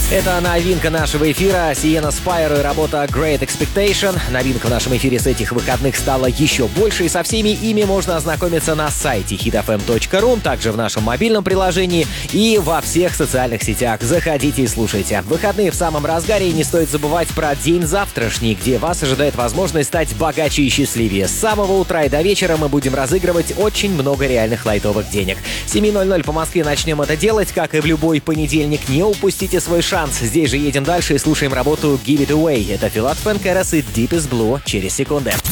Это новинка нашего эфира. Sienna Spire и работа Great Expectation. Новинка в нашем эфире с этих выходных стала еще больше, и со всеми ими можно ознакомиться на сайте hitfm.ru, также в нашем мобильном приложении и во всех социальных сетях. Заходите и слушайте. Выходные в самом разгаре, и не стоит забывать про день завтрашний, где вас ожидает возможность стать богаче и счастливее. С самого утра и до вечера мы будем разыгрывать очень много реальных лайтовых денег. 7:00 по Москве начнем это делать, как и в любой понедельник. Не упустите свой шанс. Здесь же едем дальше и слушаем работу Give It Away. Это Филат Фэнкерас и Deepest Blue через секунды.